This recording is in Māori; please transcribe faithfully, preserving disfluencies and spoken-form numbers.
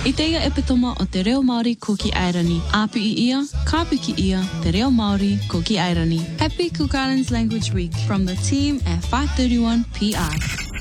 I teia epitoma o te reo Māori ko ki Airani. Apu i ia, kapu ki ia, te reo Māori ko ki Airani. Happy Cook Islands Language Week from the team at five thirty-one P R.